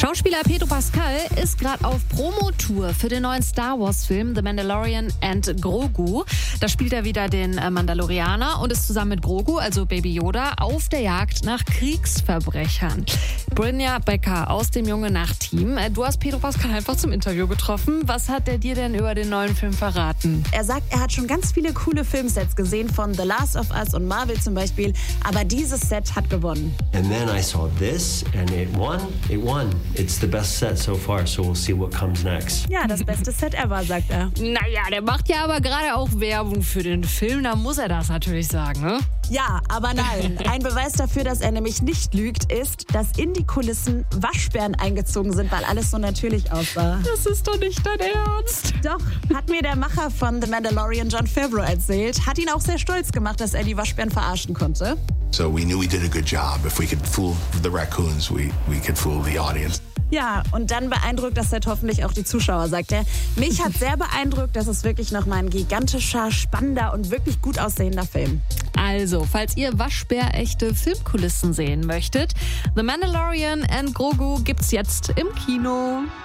Schauspieler Pedro Pascal ist gerade auf Promotour für den neuen Star Wars-Film The Mandalorian and Grogu. Da spielt er wieder den Mandalorianer und ist zusammen mit Grogu, also Baby Yoda, auf der Jagd nach Kriegsverbrechern. Brynja Becker aus dem Junge-Nacht-Team. Du hast Pedro Pascal einfach zum Interview getroffen. Was hat er dir denn über den neuen Film verraten? Er sagt, er hat schon ganz viele coole Filmsets gesehen, von The Last of Us und Marvel zum Beispiel. Aber dieses Set hat gewonnen. And then I saw this and it won. It's the best set so far, so we'll see what comes next. Ja, das beste Set ever, sagt er. Naja, der macht ja aber gerade auch Werbung für den Film. Da muss er das natürlich sagen, ne? Ja, aber nein. Ein Beweis dafür, dass er nämlich nicht lügt, ist, dass in die Kulissen Waschbären eingezogen sind, weil alles so natürlich aussah. Das ist doch nicht dein Ernst. Doch, hat mir der Macher von The Mandalorian, Jon Favreau, erzählt. Hat ihn auch sehr stolz gemacht, dass er die Waschbären verarschen konnte. So we knew we did a good job. If we could fool the raccoons, we could fool the audience. Ja, und dann beeindruckt das Set hoffentlich auch die Zuschauer, sagt er. Mich hat sehr beeindruckt, das ist wirklich nochmal ein gigantischer, spannender und wirklich gut aussehender Film. Also, falls ihr waschbärechte Filmkulissen sehen möchtet, The Mandalorian and Grogu gibt's jetzt im Kino.